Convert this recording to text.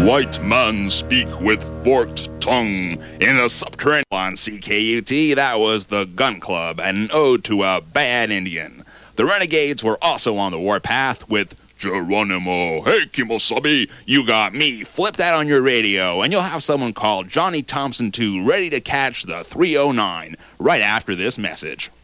White men speak with forked tongue in the subterranean. On CKUT, that was the Gun Club, an ode to a bad Indian. The Renegades were also on the warpath with Geronimo. Hey, Kimosabi, you got me. Flip that on your radio, and you'll have someone called Johnny Thompson 2 ready to catch the 309 right after this message.